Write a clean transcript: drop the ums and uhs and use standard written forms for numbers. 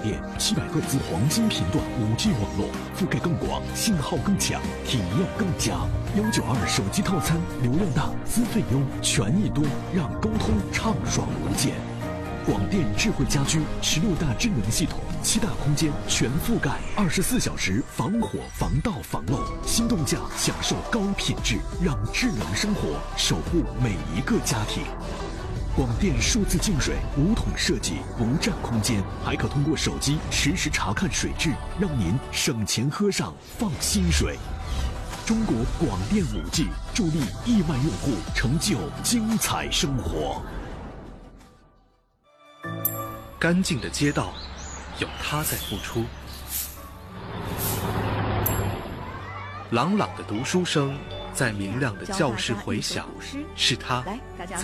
电，700赫兹黄金频段5G 网络，覆盖更广，信号更强，体验更佳。192手机套餐，流量大，资费优，权益多，让沟通畅爽无间。广电智慧家居16大智能系统，7大空间全覆盖，24小时防火、防盗、防漏。心动价享受高品质，让智能生活守护每一个家庭。广电数字净水5桶设计，不占空间，还可通过手机实时查看水质，让您省钱喝上放心水。中国广电5G助力亿万用户成就精彩生活。 干净的街道，有他在付出；朗朗的读书声，在明亮的教室回响，是他